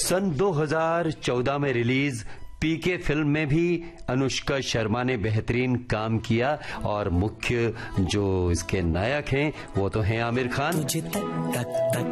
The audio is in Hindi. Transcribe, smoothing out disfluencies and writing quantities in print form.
सन 2014 में रिलीज पीके फिल्म में भी अनुष्का शर्मा ने बेहतरीन काम किया और मुख्य जो इसके नायक हैं वो तो हैं आमिर खान।